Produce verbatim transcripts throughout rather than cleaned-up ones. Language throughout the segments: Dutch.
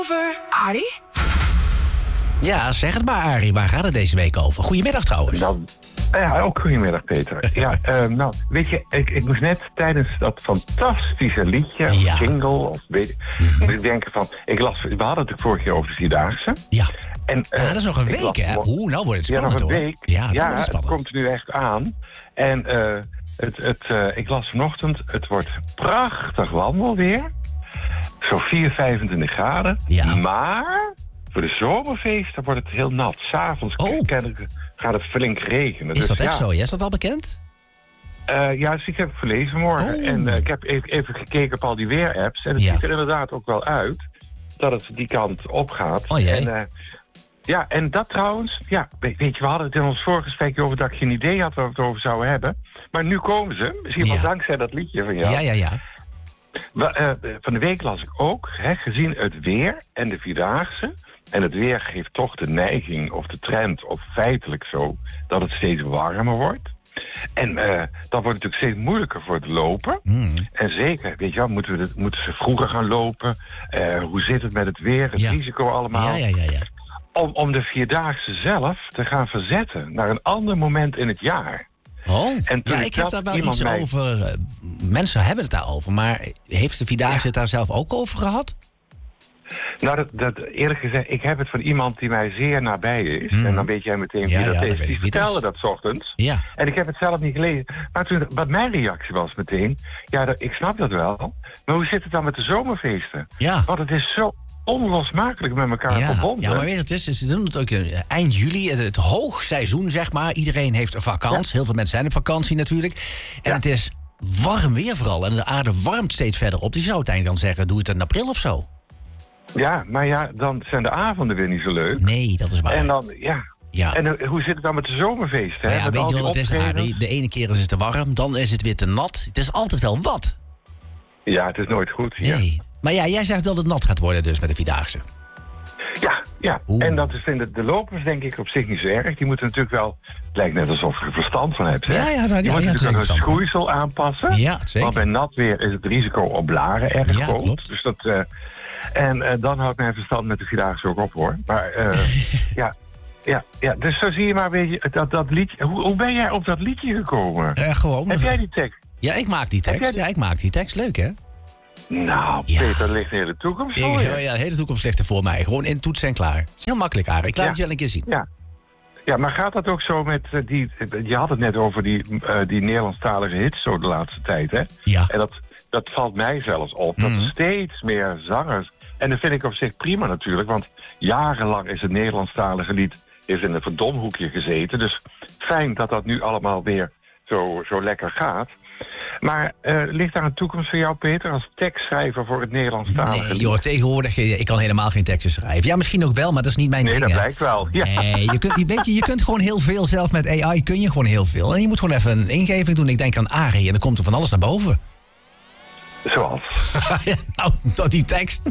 Over Arie? Ja, zeg het maar, Arie. Waar gaat het deze week over? Goedemiddag trouwens. Nou, ja, ook goedemiddag, Peter. Ja, uh, nou, weet je, ik, ik moest net tijdens dat fantastische liedje, Ja. of jingle, of weet Mm-hmm. ik, denken van, ik las, we hadden het natuurlijk vorige keer over de Vierdaagse. Ja. En, uh, Ja, dat is nog een ik week, las- hè? Oeh, nou wordt het Ja, spannend, nog een hoor. week. Ja, dat Ja, wordt het spannend. komt er nu echt aan. En uh, het, het, uh, ik las vanochtend, het wordt prachtig wandelweer. Zo vier, vijfentwintig graden. Ja. Maar voor de zomerfeesten wordt het heel nat. 's Avonds Oh. gaat het flink regenen. Is dus dat echt ja. zo? Ja, is dat al bekend? Uh, ja, dus ik heb het verlezen morgen. Oh. En uh, ik heb even, even gekeken op al die weerapps. En het Ja. ziet er inderdaad ook wel uit dat het die kant op gaat. Oh jee. En, uh, ja, en dat trouwens, ja, weet, weet je, we hadden het in ons voorgesprekje over dat ik geen idee had waar we het over zouden hebben. Maar nu komen ze, misschien wel Ja. dankzij dat liedje van jou. Ja, ja, ja. We, uh, van de week las ik ook, hè, gezien het weer en de Vierdaagse. En het weer geeft toch de neiging of de trend, of feitelijk zo, dat het steeds warmer wordt. En uh, dat wordt natuurlijk steeds moeilijker voor het lopen. Mm. En zeker, weet je wel, moeten, we het, moeten ze vroeger gaan lopen? Uh, hoe zit het met het weer, het Ja. risico allemaal? Ja, ja, ja, ja. Om, om de Vierdaagse zelf te gaan verzetten naar een ander moment in het jaar. Oh, En toen ja, ik ik heb dat daar wel iemand iets mij- over. uh, mensen hebben het daarover, maar heeft de Vierdaagse Ja. het daar zelf ook over gehad? Nou, dat, dat, eerlijk gezegd, ik heb het van iemand die mij zeer nabij is. Mm. En dan weet jij meteen wie Ja, dat ja, dat is. weet Die ik wie het vertelde is. dat 's ochtends. Ja. En ik heb het zelf niet gelezen. Maar toen, wat mijn reactie was meteen... Ja, dat, ik snap dat wel. Maar hoe zit het dan met de zomerfeesten? Ja. Want het is zo onlosmakelijk met elkaar Ja, verbonden. ja, maar weet je wat het is? Ze doen het ook uh, eind juli, het, het hoogseizoen, zeg maar. Iedereen heeft een vakantie. Heel veel mensen zijn op vakantie natuurlijk. En Ja. het is warm weer vooral. En de aarde warmt steeds verder op. Die zou uiteindelijk dan zeggen, doe het in april of zo. Ja, maar ja, dan zijn de avonden weer niet zo leuk. Nee, dat is waar. En dan, ja... ja. En uh, hoe zit het dan met de zomerfeesten? Nou hè? ja, Met weet al je die wat het is, optredens? Arie? De ene keer is het te warm, dan is het weer te nat. Het is altijd wel wat. Ja, het is nooit goed hier. Nee. Maar ja, jij zegt dat het nat gaat worden dus met de Vierdaagse. Ja, ja. Oeh. En dat is, vinden de lopers denk ik op zich niet zo erg. Die moeten natuurlijk wel... Het lijkt net alsof je er verstand van hebt. Hè? Ja, ja, nou, ja, je moet ja, natuurlijk zeker een verstand van. schoeisel aanpassen. Ja, zeker. Want bij nat weer is het risico op blaren erg Ja, groot. klopt. Dus dat, uh, en uh, dan houdt mijn verstand met de Vierdaagse ook op, hoor. Maar uh, ja, ja, ja, dus zo zie je maar, weet je, dat, dat liedje... Hoe, hoe ben jij op dat liedje gekomen? Uh, gewoon. Heb jij die tekst? Ja, ik maak die Heb tekst. jij- Ja, ik maak die tekst. Leuk, hè? Nou, Ja. Peter, er ligt de hele toekomst Ik, voor je. ja, de hele toekomst ligt er voor mij. Gewoon in toetsen en klaar. Het is heel makkelijk, Arie. Ik laat Ja. het je wel een keer zien. Ja. Ja, maar gaat dat ook zo met uh, die... Je had het net over die, uh, die Nederlandstalige hits zo de laatste tijd, hè? Ja. En dat, dat valt mij zelfs op. Dat Mhm. er steeds meer zangers... En dat vind ik op zich prima natuurlijk. Want jarenlang is het Nederlandstalige lied... is in een verdomhoekje gezeten. Dus fijn dat dat nu allemaal weer zo, zo lekker gaat. Maar uh, ligt daar een toekomst voor jou, Peter... als tekstschrijver voor het Nederlandstalige Nee, lied? joh, tegenwoordig, eh, ik kan helemaal geen teksten schrijven. Ja, misschien ook wel, maar dat is niet mijn Nee, ding, dat hè. blijkt wel. Ja. Nee, je kunt, je, weet je, je kunt gewoon heel veel, zelf met A I kun je gewoon heel veel. En je moet gewoon even een ingeving doen. Ik denk aan Arie en dan komt er van alles naar boven. Zoals. Ja, nou, tot die tekst.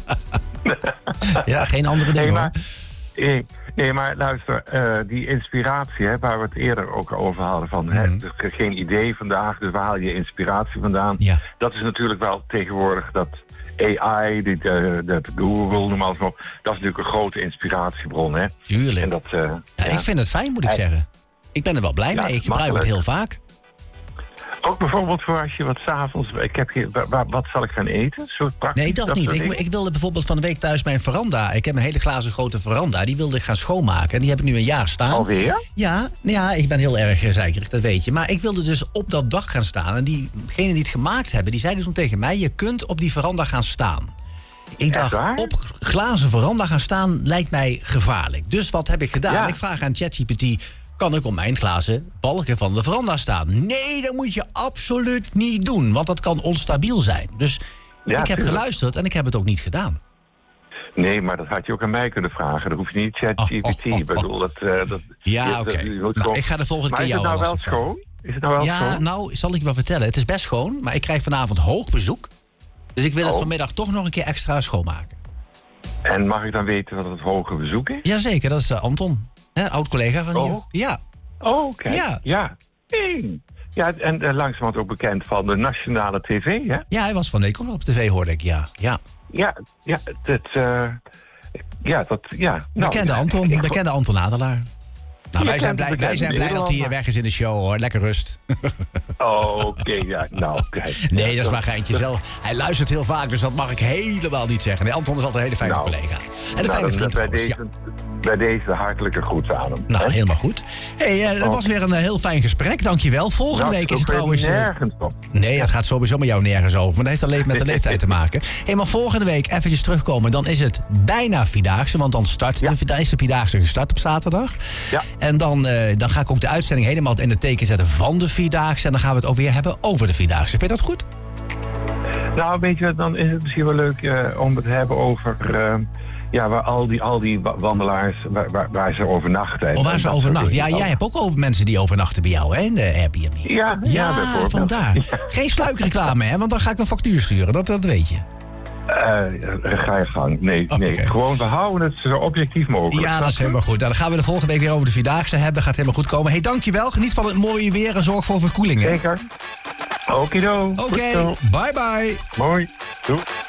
Ja, geen andere dingen, Nee, hoor. maar, nee, nee, maar luister, uh, die inspiratie, hè, waar we het eerder ook over hadden, van hè, Mhm. dus geen idee vandaag, dus waar haal je inspiratie vandaan? Ja. Dat is natuurlijk wel tegenwoordig dat A I, die, de, dat Google, noem maar eens op, dat is natuurlijk een grote inspiratiebron, hè? Tuurlijk. En dat, uh, Ja, ja. ik vind het fijn, moet ik Ja. zeggen. Ik ben er wel blij Ja, mee. Ik gebruik makkelijk. het heel vaak. Ook bijvoorbeeld voor als je wat s'avonds, ik heb hier, wa- wa- wat zal ik gaan eten? Zo praktisch, Nee, dat, niet. soort Ik, dingen? ik wilde bijvoorbeeld van de week thuis mijn veranda. Ik heb een hele glazen grote veranda. Die wilde ik gaan schoonmaken. En die heb ik nu een jaar staan. Alweer? Ja, ja, ik ben heel erg eh, zeikerig, dat weet je. Maar ik wilde dus op dat dak gaan staan. En diegenen die het gemaakt hebben, die zeiden toen tegen mij... je kunt op die veranda gaan staan. Ik dacht, waar? op glazen veranda gaan staan lijkt mij gevaarlijk. Dus wat heb ik gedaan? Ja. Ik vraag aan ChatGPT... kan ik op mijn glazen balken van de veranda staan? Nee, dat moet je absoluut niet doen. Want dat kan onstabiel zijn. Dus Ja, ik heb tuurlijk. geluisterd en ik heb het ook niet gedaan. Nee, maar dat had je ook aan mij kunnen vragen. Dat hoef je niet ChatGPT. Oh, oh, oh, Ik bedoel, dat, uh, dat, Ja, je- oké. dat- je moet Nou, gewoon- ik ga de volgende maar keer is het jou nou wel lastig vallen. schoon? Is het nou wel Ja, schoon? nou, zal ik je wel vertellen. Het is best schoon, maar ik krijg vanavond hoog bezoek. Dus ik wil het Oh. vanmiddag toch nog een keer extra schoonmaken. En mag ik dan weten wat het hoge bezoek is? Jazeker, dat is eh, Anton. Hè, oud-collega van Oh. hier. Ja, Oh, kijk. Ja. Ja. Hey. Ja, en uh, langzamerhand ook bekend van de nationale tv, hè? Ja, hij was van de week ook op tv, hoorde ik, ja. Ja, ja, ja dat... Uh, ja, dat... Ja, nou, bekende Anton, ik, bekende Anton Adelaar. Nou, wij zijn blij, wij zijn blij dat hij hier weg is in de show, hoor. Lekker rust. Oh, oké, okay, ja, nou, kijk. Nee, dat is maar geintje zelf. Hij luistert heel vaak, dus dat mag ik helemaal niet zeggen. Nee, Anton is altijd een hele fijne nou, collega. En een nou, fijne vriend bij trouwens, deze, ja. Bij deze hartelijke groeten aan hem. Nou, hè? helemaal goed. Hey, uh, dat oh. was weer een uh, heel fijn gesprek, dankjewel. Volgende nou, week is het trouwens... Uh, nergens op. Nee, het gaat sowieso met jou nergens over. Maar dat heeft alleen met de leeftijd te maken. Hey, maar volgende week eventjes terugkomen. Dan is het bijna Vierdaagse, want dan start ja. de, is de Vierdaagse gestart op zaterdag. Ja. En dan, uh, dan ga ik ook de uitzending helemaal in het teken zetten van de Vierdaagse. En dan gaan we het ook weer hebben over de Vierdaagse. Vind je dat goed? Nou, weet je, dan is het misschien wel leuk uh, om het te hebben over... Uh, ja, waar al die, al die wandelaars, waar, waar, waar ze overnachten. Oh, waar ze overnachten. Ja, jij hebt ook over mensen die overnachten bij jou, hè, in de Airbnb. Ja, ja, ja bijvoorbeeld. Vandaar. Ja. Geen sluikreclame, hè, want dan ga ik een factuur sturen. Dat, dat weet je. Uh, ga je gang. Nee, oh, nee. Okay. Gewoon, we houden het zo objectief mogelijk. Ja, dat is helemaal goed. Nou, dan gaan we de volgende week weer over de Vierdaagse hebben. Gaat helemaal goed komen. Hey, dankjewel. Geniet van het mooie weer en zorg voor verkoeling. Hè? Zeker. Okido. Oké, okay. Bye bye. Mooi. Doei.